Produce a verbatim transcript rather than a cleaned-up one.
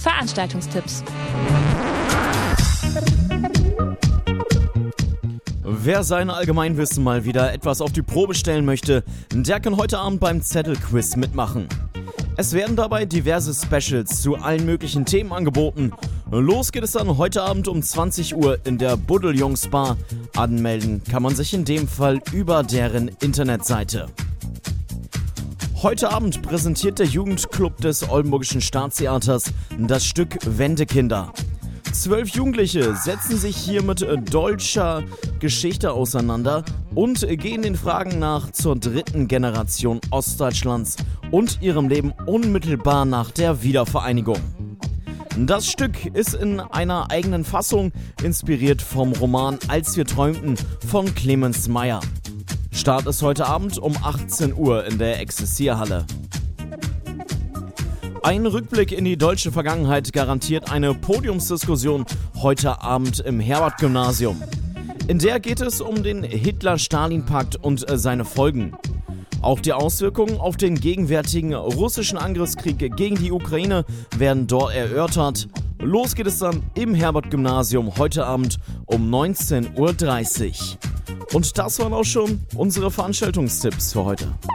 Veranstaltungstipps. Wer sein Allgemeinwissen mal wieder etwas auf die Probe stellen möchte, der kann heute Abend beim Zettelquiz mitmachen. Es werden dabei diverse Specials zu allen möglichen Themen angeboten. Los geht es dann heute Abend um zwanzig Uhr in der Buddeljungs Bar. Anmelden kann man sich in dem Fall über deren Internetseite. Heute Abend präsentiert der Jugendclub des Oldenburgischen Staatstheaters das Stück Wendekinder. Zwölf Jugendliche setzen sich hier mit deutscher Geschichte auseinander und gehen den Fragen nach zur dritten Generation Ostdeutschlands und ihrem Leben unmittelbar nach der Wiedervereinigung. Das Stück ist in einer eigenen Fassung inspiriert vom Roman Als wir träumten von Clemens Meyer. Start ist heute Abend um achtzehn Uhr in der Exerzierhalle. Ein Rückblick in die deutsche Vergangenheit garantiert eine Podiumsdiskussion heute Abend im Herbert-Gymnasium. In der geht es um den Hitler-Stalin-Pakt und seine Folgen. Auch die Auswirkungen auf den gegenwärtigen russischen Angriffskrieg gegen die Ukraine werden dort erörtert. Los geht es dann im Herbert-Gymnasium heute Abend um neunzehn Uhr dreißig. Und das waren auch schon unsere Veranstaltungstipps für heute.